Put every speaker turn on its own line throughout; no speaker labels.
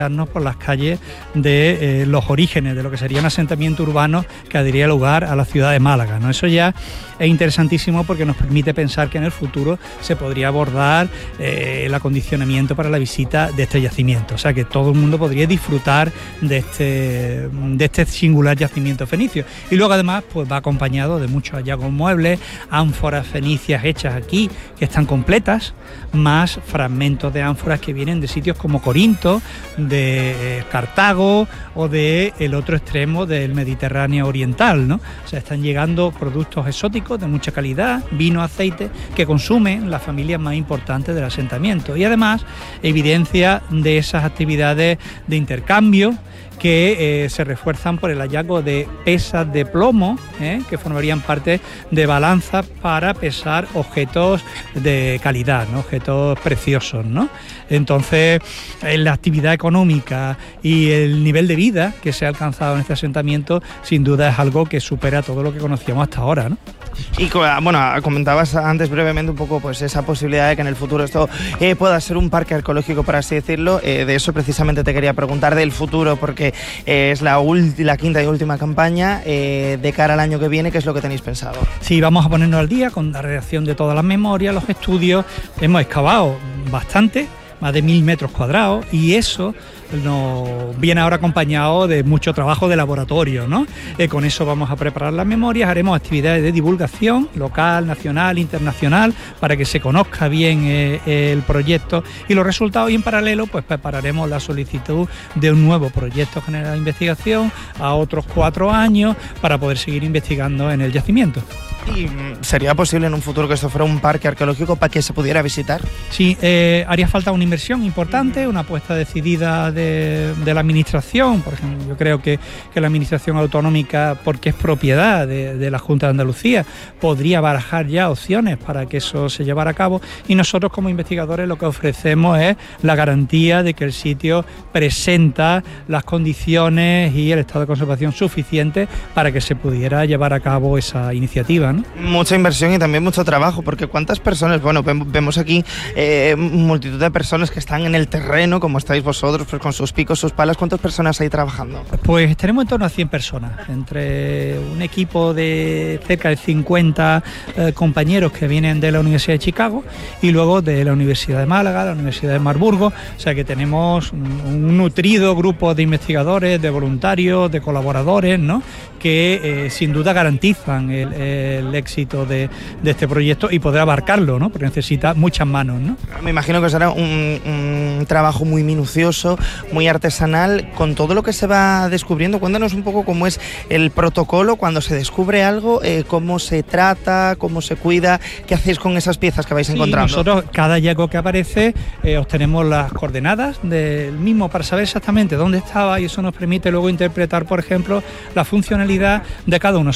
por las calles de los orígenes de lo que sería un asentamiento urbano que daría lugar a la ciudad de Málaga, ¿no? Eso ya es interesantísimo porque nos permite pensar que en el futuro se podría abordar el acondicionamiento para la visita de este yacimiento, o sea que todo el mundo podría disfrutar de este singular yacimiento fenicio. Y luego además pues va acompañado de muchos hallazgos muebles, ánforas fenicias hechas aquí que están completas, más fragmentos de ánforas que vienen de sitios como Corinto, de Cartago o de el otro extremo del Mediterráneo oriental, ¿no? O sea, están llegando productos exóticos de mucha calidad, vino, aceite, que consumen las familias más importantes del asentamiento, y además evidencia de esas actividades de intercambio que se refuerzan por el hallazgo de pesas de plomo, que formarían parte de balanzas para pesar objetos de calidad, ¿no? Objetos preciosos, ¿no? Entonces, la actividad económica y el nivel de vida que se ha alcanzado en este asentamiento, sin duda es algo que supera todo lo que conocíamos hasta ahora, ¿no?
Y bueno, comentabas antes brevemente un poco pues esa posibilidad de que en el futuro esto pueda ser un parque arqueológico, por así decirlo. De eso precisamente te quería preguntar del futuro, porque es la quinta y última campaña de cara al año que viene. ¿Qué es lo que tenéis pensado? Sí, vamos a ponernos al día con la redacción de todas las memorias, los estudios. Hemos excavado bastante, más de 1000 metros cuadrados, y eso nos viene ahora acompañado de mucho trabajo de laboratorio, ¿no? Con eso vamos a preparar las memorias, haremos actividades de divulgación local, nacional, internacional, para que se conozca bien el proyecto y los resultados, y en paralelo pues prepararemos la solicitud de un nuevo proyecto general de investigación a otros 4 años para poder seguir investigando en el yacimiento. ¿Y sería posible en un futuro que esto fuera un parque arqueológico para que se pudiera visitar? Sí, haría falta una inversión importante, una apuesta decidida de la administración. Por ejemplo, yo creo que la administración autonómica, porque es propiedad de la Junta de Andalucía, podría barajar ya opciones para que eso se llevara a cabo, y nosotros como investigadores lo que ofrecemos es la garantía de que el sitio presenta las condiciones y el estado de conservación suficiente para que se pudiera llevar a cabo esa iniciativa, ¿no? Mucha inversión y también mucho trabajo, porque ¿cuántas personas? Bueno, vemos aquí multitud de personas que están en el terreno, como estáis vosotros, pues con sus picos, sus palas. ¿Cuántas personas hay trabajando? Pues tenemos en torno a 100 personas, entre un equipo de cerca de 50 compañeros que vienen de la Universidad de Chicago y luego de la Universidad de Málaga, la Universidad de Marburgo, o sea que tenemos un nutrido grupo de investigadores, de voluntarios, de colaboradores, ¿no? Que sin duda garantizan el éxito de este proyecto y poder abarcarlo, ¿no? Porque necesita muchas manos, ¿no? Me imagino que será un trabajo muy minucioso, muy artesanal, con todo lo que se va descubriendo. Cuéntanos un poco cómo es el protocolo cuando se descubre algo, cómo se trata, cómo se cuida, qué hacéis con esas piezas que vais encontrando. Nosotros, cada hallazgo que aparece, obtenemos las coordenadas del mismo para saber exactamente dónde estaba, y eso nos permite luego interpretar, por ejemplo, la funcionalidad de cada uno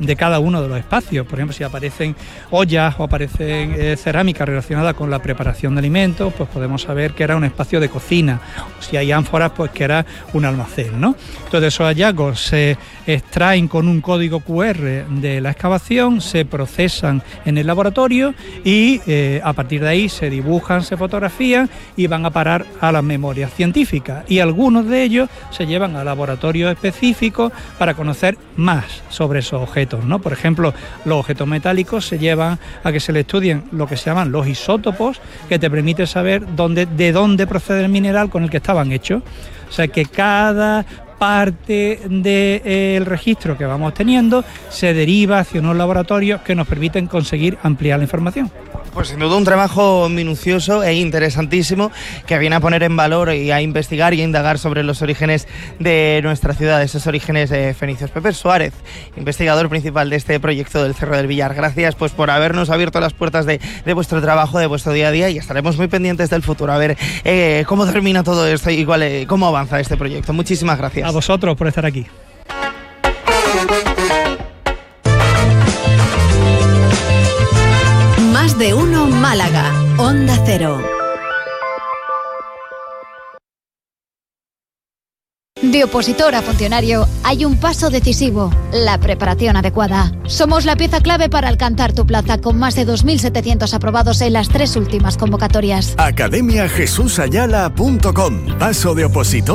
de los espacios. Por ejemplo, si aparecen ollas o aparecen cerámica relacionada con la preparación de alimentos, pues podemos saber que era un espacio de cocina. O si hay ánforas, pues que era un almacén, ¿no? Entonces esos hallazgos se extraen con un código QR de la excavación, se procesan en el laboratorio y a partir de ahí se dibujan, se fotografían y van a parar a las memorias científicas, y algunos de ellos se llevan a laboratorios específicos para conocer más sobre esos objetos, ¿no? Por ejemplo, los objetos metálicos se llevan a que se le estudien lo que se llaman los isótopos, que te permite saber de dónde procede el mineral con el que estaban hechos. O sea que cada parte del registro que vamos teniendo se deriva hacia unos laboratorios que nos permiten conseguir ampliar la información. Pues sin duda un trabajo minucioso e interesantísimo que viene a poner en valor y a investigar y a indagar sobre los orígenes de nuestra ciudad, esos orígenes fenicios. Pepe Suárez, investigador principal de este proyecto del Cerro del Villar, gracias pues por habernos abierto las puertas de vuestro trabajo, de vuestro día a día, y estaremos muy pendientes del futuro, a ver cómo termina todo esto y cómo avanza este proyecto. Muchísimas gracias. A vosotros por estar aquí.
Más de uno Málaga, Onda Cero.
De opositor a funcionario hay un paso decisivo, la preparación adecuada. Somos la pieza clave para alcanzar tu plaza, con más de 2.700 aprobados en las 3 últimas convocatorias.
academiajesusayala.com. Paso de opositor